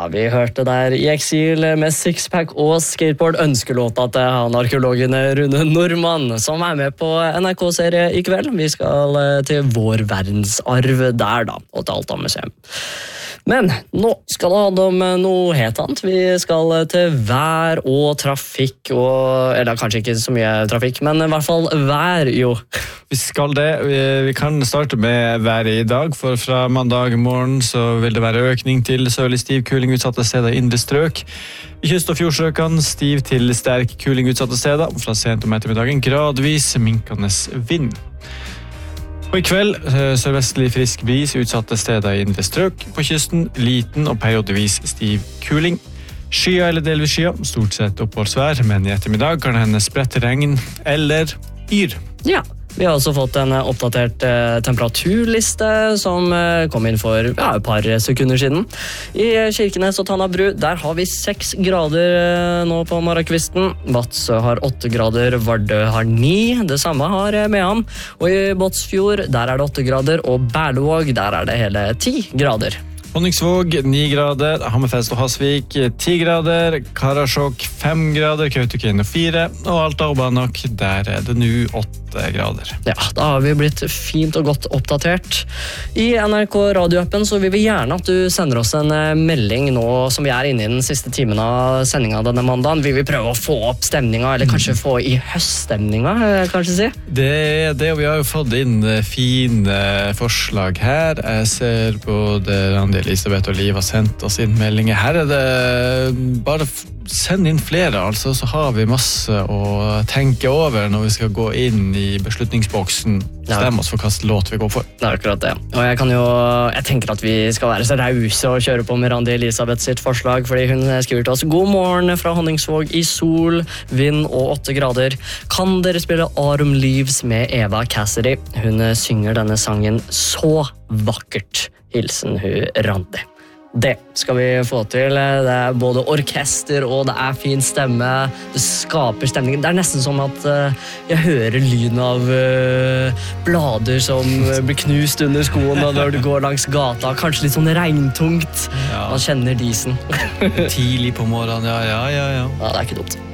Ja, vi hørte der I eksil med sixpack og skateboard ønskelåta til han arkeologen Rune Normann, som med på NRK-serie I kveld. Vi skal til vår verdensarv der da, og til Alta museum. Men nå skal det handle om noe helt annet. Vi skal til vær og trafikk, eller kanskje ikke så mye trafikk, men I hvert fall vær, jo. Vi skal det. Vi kan starte med været I dag, for fra mandag morgen så vil det være økning til sørlig stiv kuling utsatte steder I indre strøk. I kyst- og fjordstrøkene stiv til sterk kuling utsatte steder, fra sent om ettermiddagen gradvis minkende vind. Og I kveld sørvestlig frisk bris utsatte steder I indre strøk. På kysten liten og periodevis stiv kuling. Skyer eller delvis skyer, stort sett oppholdsvær, men I ettermiddag kan det hende spredt regn eller yr. Ja, vi har også fått en oppdatert temperaturliste som kom inn for et par sekunder siden. I Kirkenes og Tannabru, der har vi 6 grader nå på morgenkvisten. Vadsø har 8 grader, Vardø har 9, det samme har Mehamn. Og I Båtsfjord, der det 8 grader, og Berlevåg, der det hele 10 grader. Honningsvåg 9 grader, Hammerfest og Hasvik 10 grader, Karasjok 5 grader, Kautokeino 4, og Alta og Banak, der det nå 8 grader. Ja, da har vi blitt fint og godt oppdatert. I NRK radioappen så vil vi gjerne at du sender oss en melding nå som vi inne I den siste timen av sendingen denne mandagen. Vi vil prøve å få opp stemningen, eller kanskje få I høststemningen, kanskje si? Det, og vi har jo fått inn fine forslag her. Jeg ser både Randi Elisabeth og Liv har sendt oss inn meldinger. Her det bare send inn flere, altså, så har vi masse å tenke over når vi skal gå inn I beslutningsboksen. Stem oss for hvilken låt vi går for. Det akkurat det. Og jeg tenker at vi skal være så rause og kjøre på med Randi Elisabeth sitt forslag, fordi hun skriver til oss: God morgen fra Honningsvåg I sol, vind og 8 grader. Kan dere spille Autumn Leaves med Eva Cassidy? Hun synger denne sangen så vakkert. Hilsen hun Randi. Det skal vi få til. Det både orkester og det fin stemme. Det skaper stemningen. Det nesten som at jeg hører lyden av blader som blir knust under skoene når du går langs gata. Kanskje litt sånn regntungt. Man kjenner disen. Tidlig på morgenen, ja. Ja, det ikke dumt.